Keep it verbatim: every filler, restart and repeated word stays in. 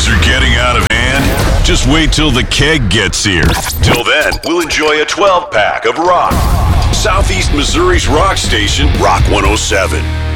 Things are getting out of hand. Just wait till the keg gets here. Till then, we'll enjoy a twelve-pack of rock. Southeast Missouri's rock station, Rock one oh seven.